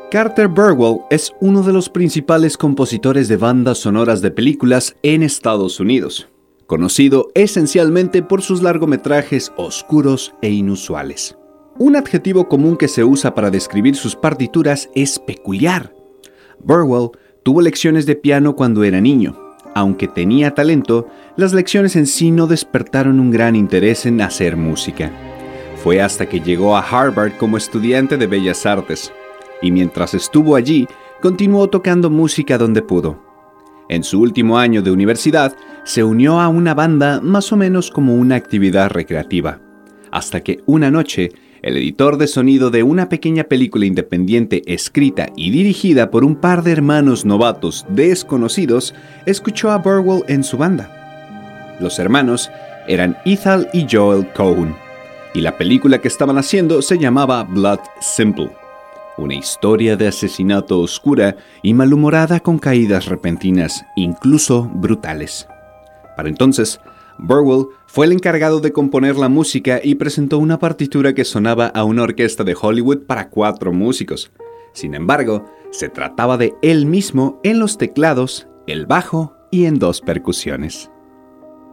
Carter Burwell es uno de los principales compositores de bandas sonoras de películas en Estados Unidos, conocido esencialmente por sus largometrajes oscuros e inusuales. Un adjetivo común que se usa para describir sus partituras es peculiar. Burwell tuvo lecciones de piano cuando era niño. Aunque tenía talento, las lecciones en sí no despertaron un gran interés en hacer música. Fue hasta que llegó a Harvard como estudiante de Bellas Artes, y mientras estuvo allí, continuó tocando música donde pudo. En su último año de universidad, se unió a una banda más o menos como una actividad recreativa, hasta que una noche, el editor de sonido de una pequeña película independiente escrita y dirigida por un par de hermanos novatos desconocidos, escuchó a Burwell en su banda. Los hermanos eran Ethel y Joel Cohen, y la película que estaban haciendo se llamaba Blood Simple, una historia de asesinato oscura y malhumorada con caídas repentinas, incluso brutales. Para entonces, Burwell fue el encargado de componer la música y presentó una partitura que sonaba a una orquesta de Hollywood para 4 músicos. Sin embargo, se trataba de él mismo en los teclados, el bajo y en 2 percusiones.